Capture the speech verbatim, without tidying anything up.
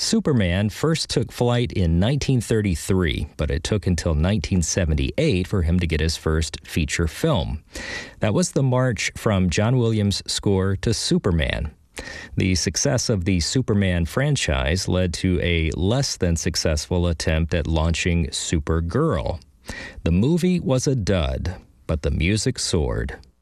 Superman first took flight in nineteen thirty-three, but it took until nineteen seventy-eight for him to get his first feature film. That was the march from John Williams' score to Superman. The success of the Superman franchise led to a less than successful attempt at launching Supergirl. The movie was a dud, but the music soared.